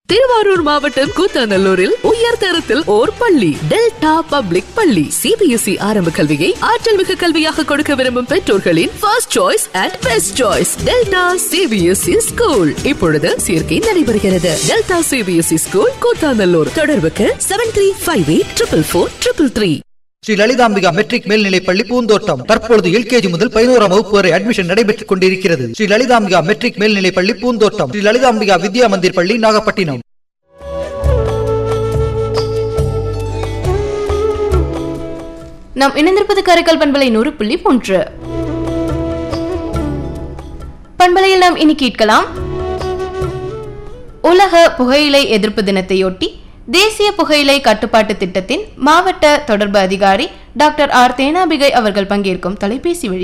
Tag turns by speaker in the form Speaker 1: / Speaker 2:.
Speaker 1: திருவாரூர் மாவட்டம் கூத்தாநல்லூரில் உயர்தரத்தில் ஓர் பள்ளி delta public பள்ளி CBSE ஆரம்ப கல்வியை ஆற்றல் மிகு கல்வியாக கொடுக்க விரும்பும் பெற்றோர்களின் first choice and best choice delta CBSE school. இப்பொழுது சேர்க்கை நடைபெறுகிறது. Delta CBSE school Koothanallur. தொடர்புக்கு 7358444333.
Speaker 2: ஸ்ரீ லலிதாம்பிகா மெட்ரிக் மேல்நிலைப்பள்ளி பூந்தோட்டம். தற்பொழுது LKG முதல் 11ஆம் வகுப்பு வரை அட்மிஷன் நடைபெற்றுக் கொண்டிருக்கிறது. ஸ்ரீ லலிதாம்பிகா மெட்ரிக் மேல்நிலைப்பள்ளி பூந்தோட்டம். ஸ்ரீ லலிதாம்பிகா வித்யா மந்திர் பள்ளி நாகப்பட்டினம்.
Speaker 3: நாம் இணைந்திருப்பது காரைக்கால் பண்பலை 100.3. பண்பலையில் நாம் இனி கேட்கலாம். உலக புகையிலை எதிர்ப்பு தினத்தையொட்டி தேசிய புகையிலை கட்டுப்பாட்டு திட்டத்தின் மாவட்ட தொடர்பு அதிகாரி டாக்டர் ஆர் தேனாம்பிகை அவர்கள் பங்கேற்கும் தொலைபேசி வழி